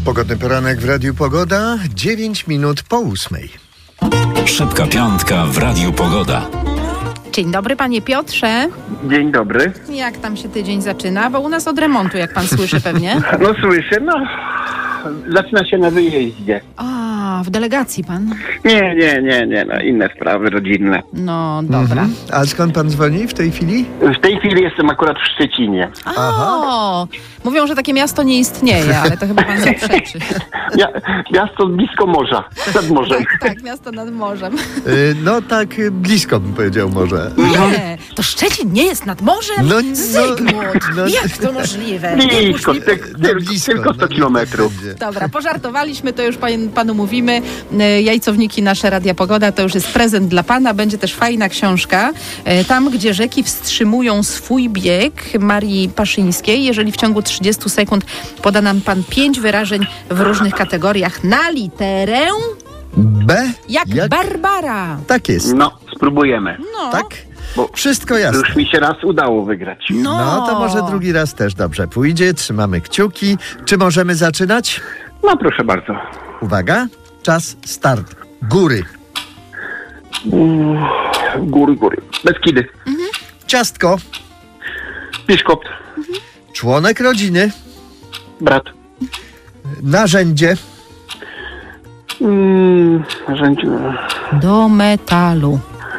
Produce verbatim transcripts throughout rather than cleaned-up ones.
Pogodny poranek w Radiu Pogoda, dziewięć minut po ósmej. Szybka piątka w Radiu Pogoda. Dzień dobry, panie Piotrze. Dzień dobry. Jak tam się tydzień zaczyna? Bo u nas od remontu, jak pan słyszy pewnie. No słyszę, no zaczyna się na wyjeździe. A, w delegacji pan? Nie, nie, nie, nie, no inne sprawy rodzinne. No, dobra. Mhm. A skąd pan dzwoni w tej chwili? W tej chwili jestem akurat w Szczecinie. O, mówią, że takie miasto nie istnieje, ale to chyba pan zaprzeczy. Ja, miasto blisko morza, nad morzem. Tak, tak, miasto nad morzem. Y, no tak y, blisko bym powiedział może. Nie, to Szczecin nie jest nad morzem? No, no, Zygmunt, no, jak to możliwe? Blisko, ty, No, ty, blisko, tylko sto no, kilometrów. będzie. Dobra, pożartowaliśmy, to już pan, panu mówimy. E, Jajcowniki nasze Radia Pogoda to już jest prezent dla pana. Będzie też fajna książka. E, Tam, gdzie rzeki wstrzymują swój bieg, Marii Paszyńskiej. Jeżeli w ciągu trzydziestu sekund poda nam pan pięć wyrażeń w różnych kategoriach na literę B? jak, Jak? Barbara. Tak jest. No, spróbujemy. No, Tak? Bo Wszystko jasne. już mi się raz udało wygrać. no. No to może drugi raz też dobrze pójdzie. Trzymamy kciuki. Czy możemy zaczynać? No proszę bardzo. Uwaga, czas, start. Góry. Mm, Góry, góry. Beskidy. Ciastko. Piszkot. Członek rodziny. Brat. Narzędzie. Mm, narzędzie. Do metalu.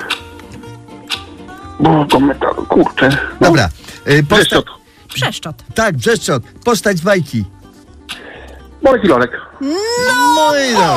Bo do metalu, kurczę. No, Dobra. Y, posta- Brzeszczot. Przeszczot. tak, Brzeszczot. Postać z bajki. Bolek i Lolek. No i no.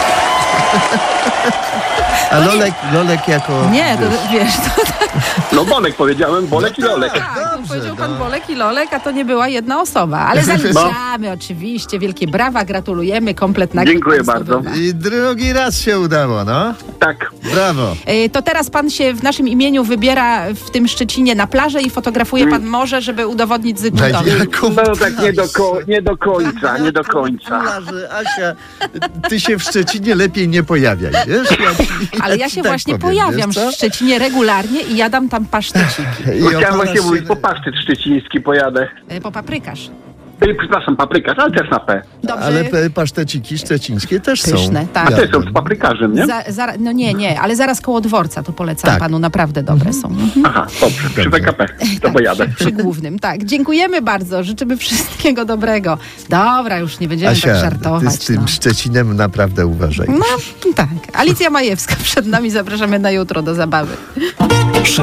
A Lolek, Lolek jako... Nie, to wiesz, to No Bolek powiedziałem, Bolek i Lolek. tak, Dobrze, powiedział pan no. Bolek i Lolek, a to nie była jedna osoba. Ale zaliczamy oczywiście. Wielkie brawa, gratulujemy, komplet nagród. Dziękuję pan bardzo. zdobywa. I drugi raz się udało, no. Tak. Brawo. Y, To teraz pan się w naszym imieniu wybiera w tym Szczecinie na plażę i fotografuje pan morze, żeby udowodnić Na Zygmuntowi. jaką No tak nie do, ko- plażę? nie do końca, nie do końca. Plaży, Asia, ty się w Szczecinie lepiej nie pojawiaj, wiesz? Ja ci, Ale ja ci się tak właśnie powiem, pojawiam wiesz co? w Szczecinie regularnie i jadam tam paszteciki. I Bo chciałem opalasz właśnie się- mówić, po pasztet szczeciński pojadę. Y, Po paprykarz. Ej, przepraszam, paprykarz, ale też na P. Dobrze. Ale pe- paszteciki szczecińskie też są. Pyszne, tak. A te są z paprykarzem, nie? Za, za, no nie, nie, ale zaraz koło dworca to polecam Tak. panu, naprawdę dobre są. Mhm. Aha, dobrze, przy P K P. To pojadę. Przy, przy głównym, tak. Dziękujemy bardzo, życzymy wszystkiego dobrego. Dobra, już nie będziemy Asia, tak ty żartować. z tym no. Szczecinem naprawdę uważaj. No tak, Alicja Majewska przed nami, zapraszamy na jutro do zabawy.